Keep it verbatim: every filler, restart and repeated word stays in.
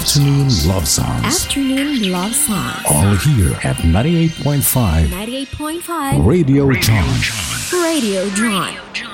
Afternoon Love Songs. Afternoon Love Songs. All here at ninety-eight point five ninety-eight point five Radio John. Radio John.